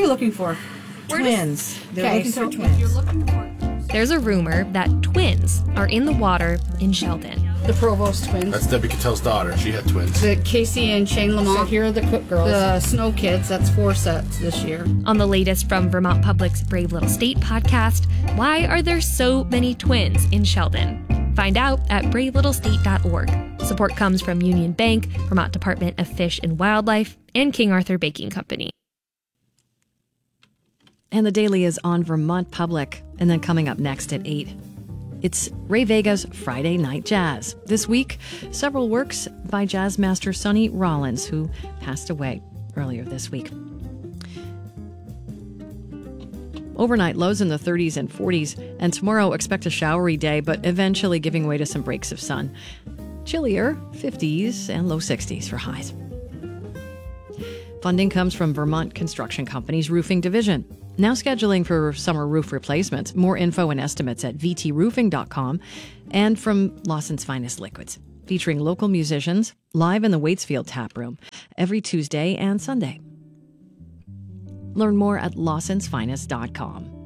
looking for? Twins. They're Okay, looking so for if twins. you're looking for There's a rumor that twins are in the water in Sheldon. the Provost twins, That's Debbie Cattell's daughter. She had twins. the Casey and Shane So Lamont, here are the Cook girls. the Snow Kids, that's 4 sets this year. On the latest from Vermont Public's Brave Little State podcast, why are there so many twins in Sheldon? Find out at bravelittlestate.org. Support comes from Union Bank, Vermont Department of Fish and Wildlife, and King Arthur Baking Company. And the Daily is on Vermont Public. And then coming up next at 8, it's Ray Vega's Friday Night Jazz. This week, several works by jazz master Sonny Rollins, who passed away earlier this week. Overnight lows in the 30s and 40s, and tomorrow expect a showery day, but eventually giving way to some breaks of sun. Chillier, 50s and low 60s for highs. Funding comes from Vermont Construction Company's roofing division. Now scheduling for summer roof replacements. More info and estimates at vtroofing.com, and from Lawson's Finest Liquids, featuring local musicians live in the Waitsfield Tap Room every Tuesday and Sunday. Learn more at lawsonsfinest.com.